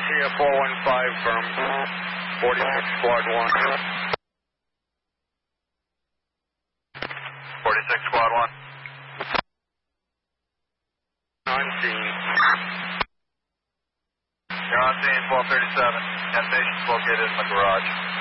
CF 415 from 46 Squad 1. 46 Squad 1. On scene. You're on scene, 1237. Temptation's located in the garage.